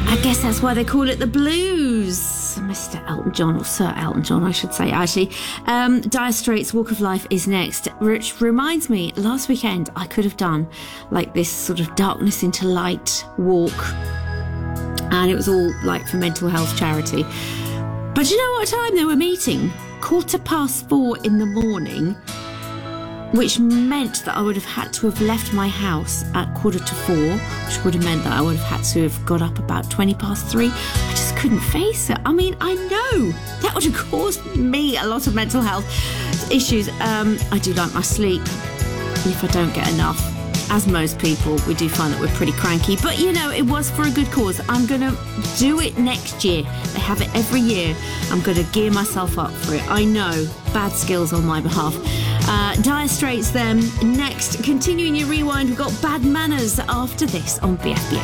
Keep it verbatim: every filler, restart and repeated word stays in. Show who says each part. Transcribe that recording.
Speaker 1: I guess that's why they call it the blues. Mister Elton John, or Sir Elton John, I should say, actually. Um, Dire Straits' Walk of Life is next, which reminds me, last weekend I could have done like this sort of darkness into light walk, and it was all like for mental health charity. But you know what time they were meeting? Quarter past four in the morning, which meant that I would have had to have left my house at quarter to four, which would have meant that I would have had to have got up about twenty past three. I just couldn't face it. I mean, I know that would have caused me a lot of mental health issues. Um, I do like my sleep. If I don't get enough, as most people, we do find that we're pretty cranky. But, you know, it was for a good cause. I'm going to do it next year. They have it every year. I'm going to gear myself up for it. I know, bad skills on my behalf. Uh, Dire Straits then next. Continuing your rewind, we've got Bad Manners after this on B F B.